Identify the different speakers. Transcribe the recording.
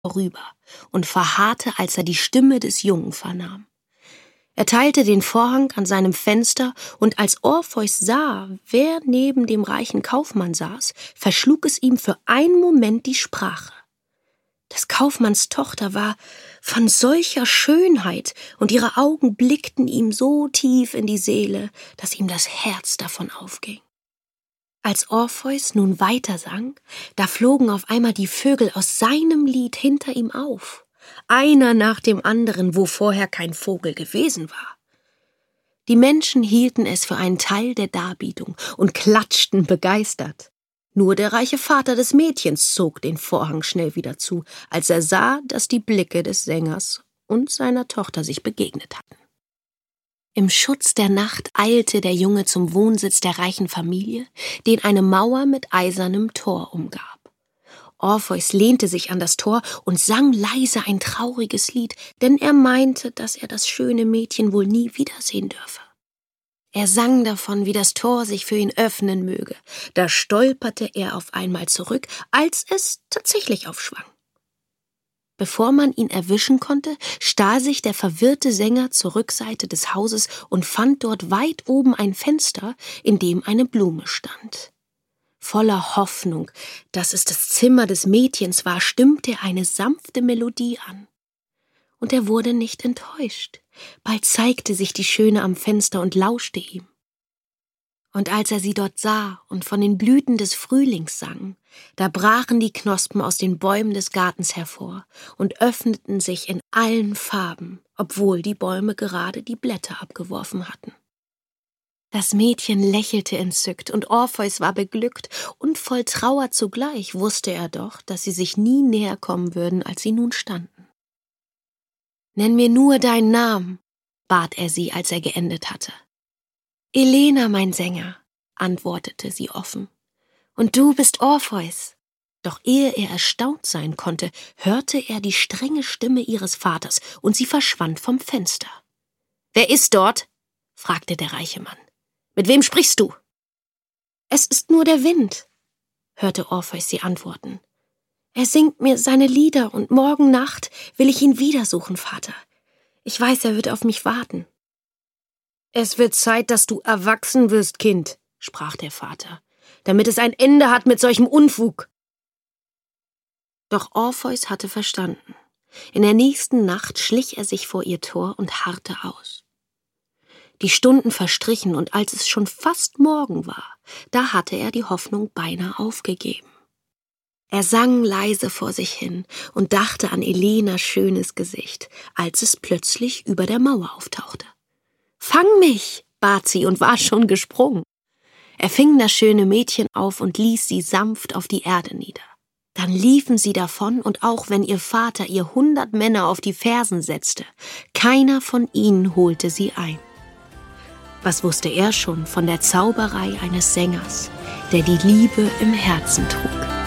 Speaker 1: vorüber und verharrte, als er die Stimme des Jungen vernahm. Er teilte den Vorhang an seinem Fenster, und als Orpheus sah, wer neben dem reichen Kaufmann saß, verschlug es ihm für einen Moment die Sprache. Des Kaufmanns Tochter war von solcher Schönheit, und ihre Augen blickten ihm so tief in die Seele, dass ihm das Herz davon aufging. Als Orpheus nun weiter sang, da flogen auf einmal die Vögel aus seinem Lied hinter ihm auf, einer nach dem anderen, wo vorher kein Vogel gewesen war. Die Menschen hielten es für einen Teil der Darbietung und klatschten begeistert. Nur der reiche Vater des Mädchens zog den Vorhang schnell wieder zu, als er sah, dass die Blicke des Sängers und seiner Tochter sich begegnet hatten. Im Schutz der Nacht eilte der Junge zum Wohnsitz der reichen Familie, den eine Mauer mit eisernem Tor umgab. Orpheus lehnte sich an das Tor und sang leise ein trauriges Lied, denn er meinte, dass er das schöne Mädchen wohl nie wiedersehen dürfe. Er sang davon, wie das Tor sich für ihn öffnen möge. Da stolperte er auf einmal zurück, als es tatsächlich aufschwang. Bevor man ihn erwischen konnte, stahl sich der verwirrte Sänger zur Rückseite des Hauses und fand dort weit oben ein Fenster, in dem eine Blume stand. Voller Hoffnung, dass es das Zimmer des Mädchens war, stimmte er eine sanfte Melodie an. Und er wurde nicht enttäuscht. Bald zeigte sich die Schöne am Fenster und lauschte ihm. Und als er sie dort sah und von den Blüten des Frühlings sang, da brachen die Knospen aus den Bäumen des Gartens hervor und öffneten sich in allen Farben, obwohl die Bäume gerade die Blätter abgeworfen hatten. Das Mädchen lächelte entzückt, und Orpheus war beglückt, und voll Trauer zugleich wusste er doch, dass sie sich nie näher kommen würden, als sie nun standen. »Nenn mir nur deinen Namen«, bat er sie, als er geendet hatte. »Elena, mein Sänger«, antwortete sie offen. »Und du bist Orpheus.« Doch ehe er erstaunt sein konnte, hörte er die strenge Stimme ihres Vaters, und sie verschwand vom Fenster. »Wer ist dort?« fragte der reiche Mann. »Mit wem sprichst du?« »Es ist nur der Wind«, hörte Orpheus sie antworten. »Er singt mir seine Lieder, und morgen Nacht will ich ihn wiedersuchen, Vater. Ich weiß, er wird auf mich warten.« »Es wird Zeit, dass du erwachsen wirst, Kind«, sprach der Vater, »damit es ein Ende hat mit solchem Unfug.« Doch Orpheus hatte verstanden. In der nächsten Nacht schlich er sich vor ihr Tor und harrte aus. Die Stunden verstrichen, und als es schon fast Morgen war, da hatte er die Hoffnung beinahe aufgegeben. Er sang leise vor sich hin und dachte an Elenas schönes Gesicht, als es plötzlich über der Mauer auftauchte. »Fang mich«, bat sie und war schon gesprungen. Er fing das schöne Mädchen auf und ließ sie sanft auf die Erde nieder. Dann liefen sie davon, und auch wenn ihr Vater ihr 100 Männer auf die Fersen setzte, keiner von ihnen holte sie ein. Was wusste er schon von der Zauberei eines Sängers, der die Liebe im Herzen trug?